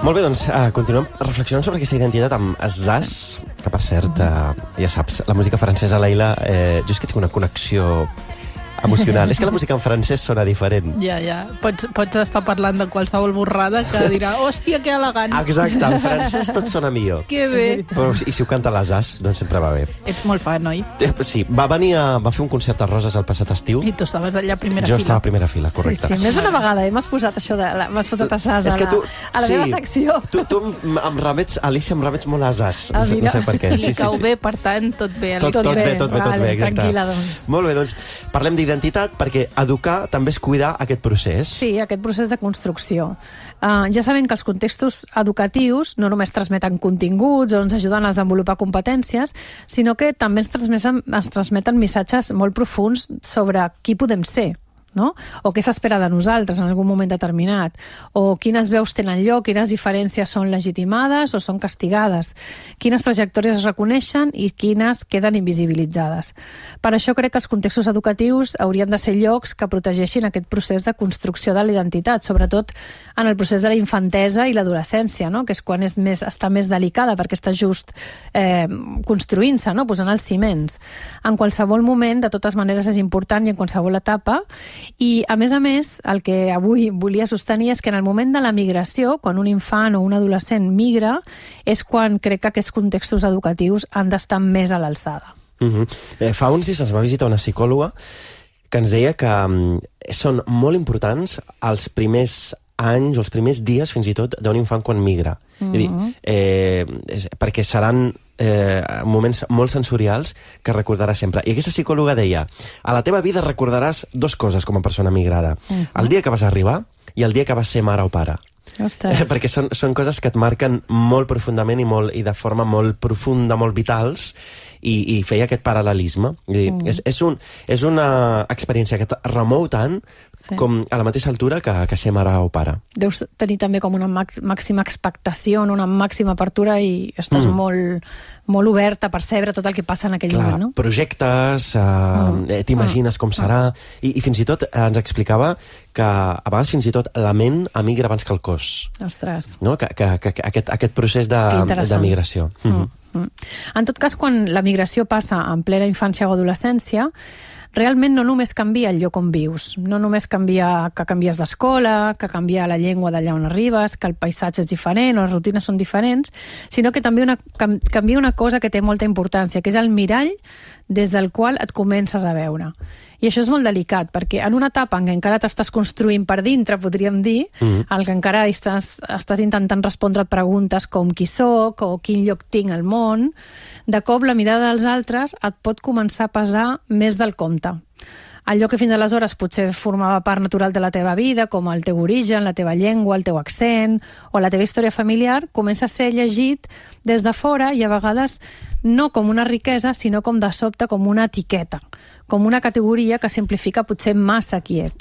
Molt bé, doncs continuem reflexionant sobre aquesta identitat amb Zaz, que per cert, ja saps, la música francesa, Laila, jo és que tinc una connexió emocional. És que la música en francès sona diferent. Ja. Pots estar parlant de qualsevol borrada que dirà, hòstia, que elegant. Exacte, en francès tot sona millor. Que bé. Però, i si ho canta la Zaz, doncs sempre va bé. Ets molt fan, oi? Sí, va fer un concert a Roses el passat estiu. I tu estaves allà a primera fila. Jo estava a primera fila, correcte. Sí, més d'una vegada m'has posat això m'has posat a Zaz a la meva secció. Tu em remets, Alicia, em remets molt a Zaz. No sé per què. I cau bé, per tant, tot bé. Tot bé, tranquil·la, doncs. Molt bé, doncs parlem d'identitat, perquè educar també és cuidar aquest procés. Sí, aquest procés de construcció. Ja sabem que els contextos educatius no només transmeten continguts o ens ajuden a desenvolupar competències, sinó que també ens transmeten missatges molt profuns sobre qui podem ser, no? O què s'espera de nosaltres en algun moment determinat, o quines veus tenen lloc, quines diferències són legitimades o són castigades, quines trajectòries es reconeixen i quines queden invisibilitzades. Per això crec que els contextos educatius haurien de ser llocs que protegeixin aquest procés de construcció de la identitat, sobretot en el procés de la infantesa i l'adolescència, no? Que és quan està més delicada perquè està just construint-se, no? Posant els ciments. En qualsevol moment, de totes maneres, és important i en qualsevol etapa. I, a més, el que avui volia sostenir és que en el moment de la migració, quan un infant o un adolescent migra, és quan crec que aquests contextos educatius han d'estar més a l'alçada. Fa uns dies ens va visitar una psicòloga que ens deia que són molt importants els primers anys o els primers dies, fins i tot, d'un infant quan migra. Perquè seran moments molt sensorials que recordaràs sempre. I aquesta psicòloga deia, a la teva vida recordaràs dues coses com a persona migrada. El dia que vas arribar i el dia que vas ser mare o pare. Perquè són coses que et marquen molt profundament i de forma molt profunda, molt vitals, i feia aquest paral·lelisme. És una experiència que et remou tant com a la mateixa altura que ser mare o pare. Deus tenir també com una màxima expectació, una màxima apertura, i estàs molt obert a percebre tot el que passa en aquell moment, no? Projectes, t'imagines com serà, i fins i tot ens explicava que a vegades fins i tot la ment emigra abans que el cos. Ostres. Aquest procés de migració. En tot cas, quan la migració passa en plena infància o adolescència, realment no només canvia el lloc on vius, no només canvia que canvies d'escola, que canvia la llengua d'allà on arribes, que el paisatge és diferent o les rutines són diferents, sinó que també canvia una cosa que té molta importància, que és el mirall des del qual et comences a veure. I això és molt delicat, perquè en una etapa en què encara t'estàs construint per dintre, podríem dir, el que encara estàs intentant respondre a preguntes com qui soc o quin lloc tinc al món, de cop la mirada dels altres et pot començar a pesar més del compte. Allò que fins aleshores potser formava part natural de la teva vida, com el teu origen, la teva llengua, el teu accent o la teva història familiar, comença a ser llegit des de fora i a vegades no com una riquesa, sinó com de sobte com una etiqueta, com una categoria que simplifica potser massa qui ets.